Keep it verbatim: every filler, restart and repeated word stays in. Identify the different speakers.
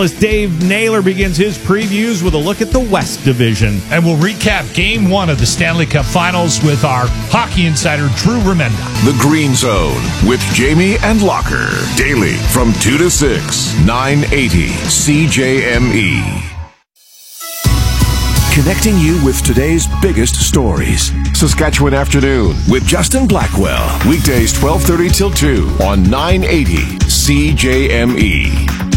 Speaker 1: As Dave Naylor begins his previews with a look at the West Division.
Speaker 2: And we'll recap Game one of the Stanley Cup Finals with our hockey insider, Drew Remenda.
Speaker 3: The Green Zone with Jamie and Locker. Daily from two to six, nine eighty C J M E. Connecting you with today's biggest stories. Saskatchewan Afternoon with Justin Blackwell. Weekdays twelve thirty till two on nine eighty C J M E.